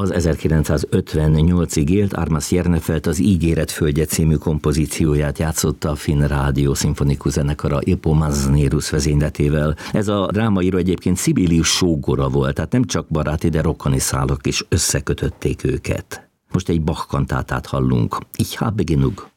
Az 1958-ig élt Armas Järnefelt az Ígéret földje című kompozícióját játszotta a Finn Rádió szimfonikus zenekara Ilpo Maznérus vezényletével. Ez a drámaíró egyébként Szibélius sógora volt, tehát nem csak baráti, de rokoni szálak is összekötötték őket. Most egy Bach kantátát hallunk. Ich habe genug.